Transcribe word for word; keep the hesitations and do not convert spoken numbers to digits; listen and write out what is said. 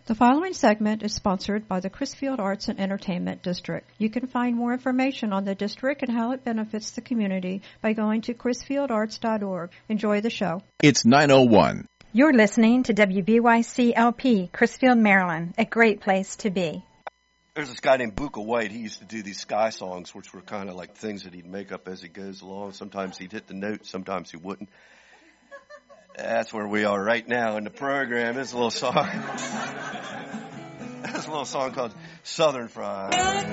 The following segment is sponsored by the Crisfield Arts and Entertainment District. You can find more information on the district and how it benefits the community by going to crisfield arts dot org. Enjoy the show. It's nine oh one. You're listening to W B Y C L P, Crisfield, Maryland, a great place to be. There's this guy named Buka White. He used to do these sky songs, which were kind of like things that he'd make up as he goes along. Sometimes he'd hit the note, sometimes he wouldn't. That's where we are right now in the program. This little song. This little song called Southern Fried.